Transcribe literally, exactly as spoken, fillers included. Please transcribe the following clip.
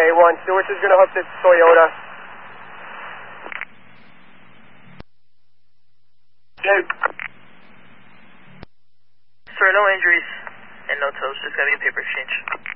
A one, Stewart's is going to hook this Toyota. Good. Sir, no injuries and no tows, just got to be a paper exchange.